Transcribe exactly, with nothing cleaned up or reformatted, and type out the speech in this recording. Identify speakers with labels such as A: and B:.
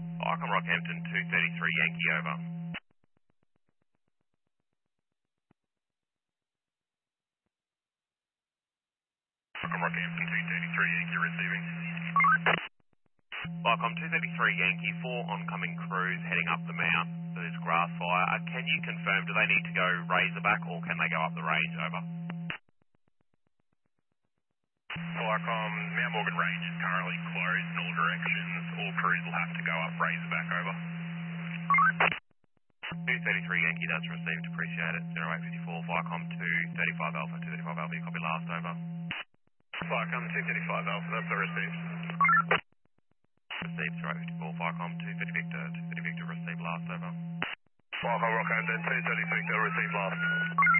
A: Icon Rockhampton two thirty-three Yankee over.
B: Icon Rockhampton two thirty-three Yankee receiving.
A: Icon two thirty-three Yankee, four oncoming crews heading up the mount for this grass fire. Uh, can you confirm, do they need to go Razorback or can they go up the range over?
B: Icon, Mount Morgan Range is currently closed in all directions. All crews will have to go up Razorback over.
A: two thirty-three Yankee, that's received, appreciate it. zero eight five four, Viacom two thirty-five Alpha, two thirty-five Alpha, you copy last over.
B: Viacom two thirty-five Alpha, that's a receipt.
A: Received, zero eight five four, Viacom two thirty Victor, two thirty Victor, received last over.
B: Viacom Rockhampton two thirty Victor, received last.